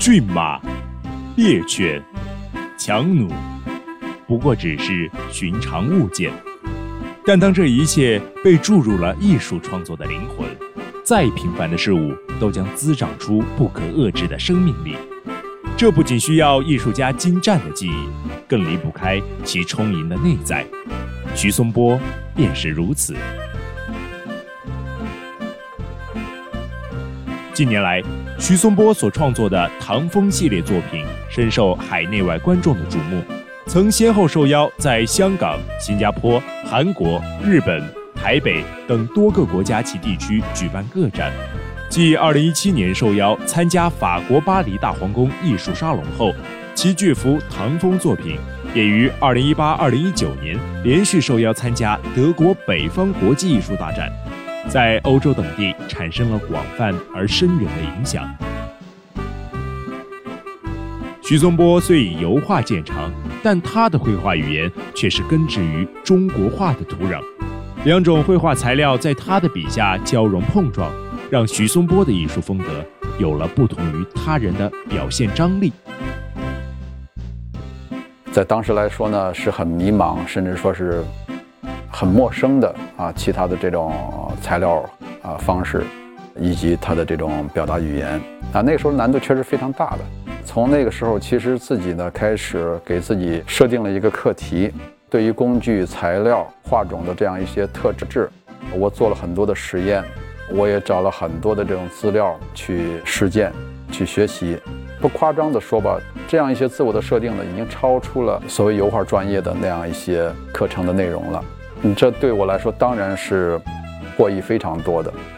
骏马、猎犬、强弩，不过只是寻常物件。但当这一切被注入了艺术创作的灵魂，再平凡的事物都将滋长出不可遏制的生命力。这不仅需要艺术家精湛的技艺，更离不开其充盈的内在。徐松波便是如此。近年来，徐松波所创作的唐风系列作品深受海内外观众的瞩目，曾先后受邀在香港、新加坡、韩国、日本、台北等多个国家及地区举办个展。继2017年受邀参加法国巴黎大皇宫艺术沙龙后，其巨幅唐风作品也于2018-2019年连续受邀参加德国北方国际艺术大展，在欧洲等地产生了广泛而深远的影响。徐松波虽以油画见长，但他的绘画语言却是根植于中国画的土壤。两种绘画材料在他的笔下交融碰撞，让徐松波的艺术风格有了不同于他人的表现张力。 在当时来说呢，是很迷茫，甚至说是很陌生的其他的这种材料方式，以及他的这种表达语言那个时候难度确实非常大的。从那个时候，其实自己呢开始给自己设定了一个课题，对于工具、材料、画种的这样一些特质，我做了很多的实验，我也找了很多的这种资料去实践、去学习。不夸张的说吧，这样一些自我的设定呢，已经超出了所谓油画专业的那样一些课程的内容了。这对我来说当然是获益非常多的。